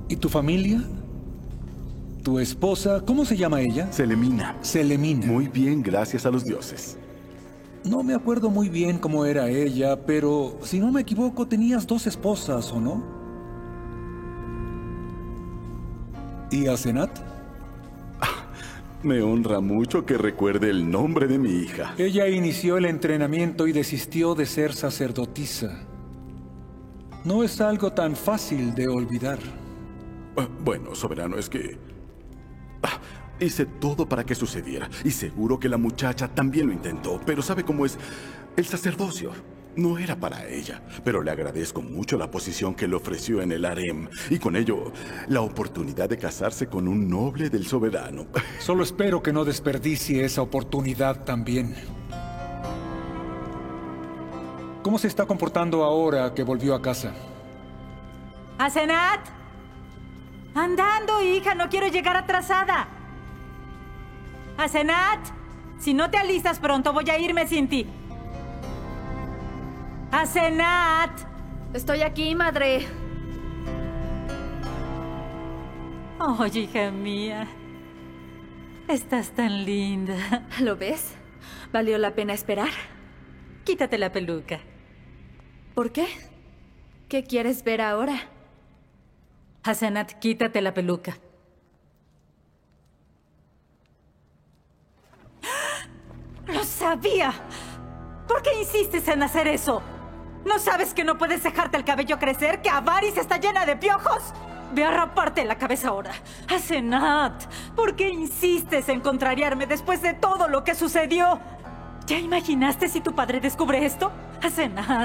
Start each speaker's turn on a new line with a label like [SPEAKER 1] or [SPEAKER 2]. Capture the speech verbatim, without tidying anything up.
[SPEAKER 1] ¿Y tu familia? ¿Tu esposa? ¿Cómo se llama ella?
[SPEAKER 2] Selemina.
[SPEAKER 1] Selemina.
[SPEAKER 2] Muy bien, gracias a los dioses.
[SPEAKER 1] No me acuerdo muy bien cómo era ella, pero si no me equivoco tenías dos esposas, ¿o no? ¿Y Asenat?
[SPEAKER 2] Me honra mucho que recuerde el nombre de mi hija.
[SPEAKER 1] Ella inició el entrenamiento y desistió de ser sacerdotisa. No es algo tan fácil de olvidar.
[SPEAKER 2] Ah, Bueno, soberano, es que... ah, hice todo para que sucediera. Y seguro que la muchacha también lo intentó. Pero ¿sabe cómo es? El sacerdocio no era para ella. Pero le agradezco mucho la posición que le ofreció en el harem. Y con ello, la oportunidad de casarse con un noble del soberano.
[SPEAKER 1] Solo espero que no desperdicie esa oportunidad también. ¿Cómo se está comportando ahora que volvió a casa?
[SPEAKER 3] ¡Asenat! Andando, hija, no quiero llegar atrasada. ¡Asenat! Si no te alistas pronto, voy a irme sin ti. ¡Asenat!
[SPEAKER 4] Estoy aquí, madre.
[SPEAKER 3] Oh, hija mía. Estás tan linda.
[SPEAKER 4] ¿Lo ves? ¿Valió la pena esperar?
[SPEAKER 3] Quítate la peluca.
[SPEAKER 4] ¿Por qué? ¿Qué quieres ver ahora?
[SPEAKER 3] Asenat, quítate la peluca. ¡Lo sabía! ¿Por qué insistes en hacer eso? ¿No sabes que no puedes dejarte el cabello crecer? ¿Que Avaris está llena de piojos? Ve a raparte la cabeza ahora. Asenat, ¿por qué insistes en contrariarme después de todo lo que sucedió? ¿Ya imaginaste si tu padre descubre esto? Asenat.